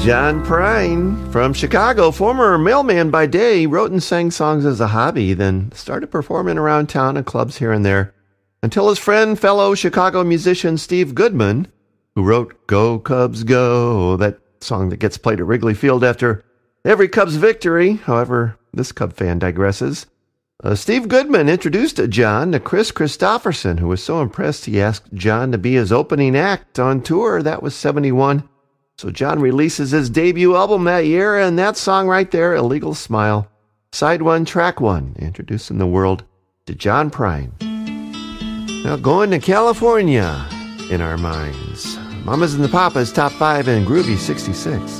John Prine from Chicago, former mailman by day, wrote and sang songs as a hobby, then started performing around town in clubs here and there, until his friend, fellow Chicago musician Steve Goodman, who wrote Go Cubs Go, that song that gets played at Wrigley Field after every Cubs victory. However, this Cub fan digresses. Steve Goodman introduced John to Chris Christopherson, who was so impressed he asked John to be his opening act on tour. That was 1971. So John releases his debut album that year, and that song right there, Illegal Smile, side 1, track 1, introducing the world to John Prine. Now going to California in our minds. Mamas and the Papas, top 5 in Groovy 66.